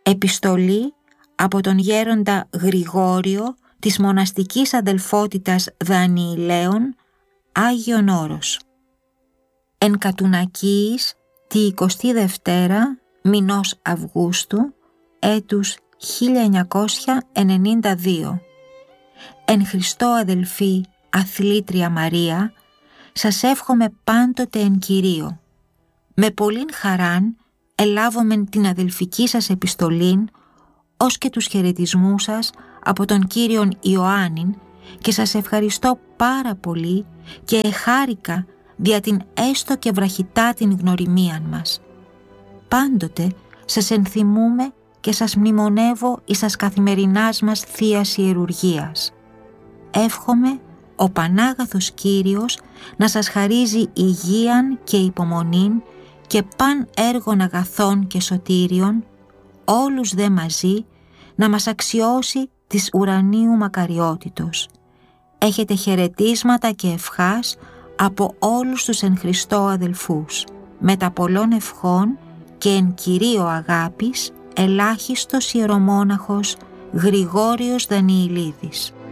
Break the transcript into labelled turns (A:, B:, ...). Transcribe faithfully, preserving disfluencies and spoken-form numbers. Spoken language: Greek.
A: Επιστολή από τον γέροντα Γρηγόριο της μοναστικής αδελφότητας Δανιηλαίων, Άγιον Όρος. Εν κατουνακίης τη εικοστή δευτέρα μηνός Αυγούστου έτους χίλια εννιακόσια ενενήντα δύο. Εν Χριστώ αδελφοί αθλήτρια Μαρία, σας εύχομαι πάντοτε εν Κυρίω. Με πολλήν χαράν ελάβομεν την αδελφική σας επιστολήν, ως και τους χαιρετισμούς σας από τον Κύριον Ιωάννην, και σας ευχαριστώ πάρα πολύ και εχάρηκα δια την έστω και βραχυτά την γνωριμίαν μας. Πάντοτε σας ενθυμούμε και σας μνημονεύω εις τας καθημερινάς μας θείας ιερουργίας. Εύχομαι ο Πανάγαθος Κύριος να σας χαρίζει υγείαν και υπομονήν και παν έργων αγαθών και σωτήριων, όλους δε μαζί να μας αξιώσει της ουρανίου μακαριότητος. Έχετε χαιρετίσματα και ευχάς από όλους τους εν Χριστώ αδελφούς. Με τα πολλών ευχών και εν Κυρίω αγάπης, ελάχιστος ιερομόναχος Γρηγόριος Δανιηλίδης.